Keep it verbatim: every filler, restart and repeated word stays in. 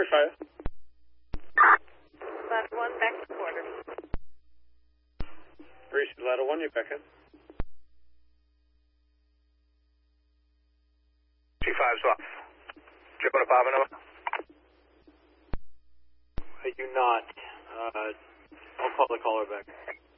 fire. Ladder one, back to quarter. Breach ladder one, you're back in. T five's off. Chip on a five number? I do not. Uh, I'll call the caller back.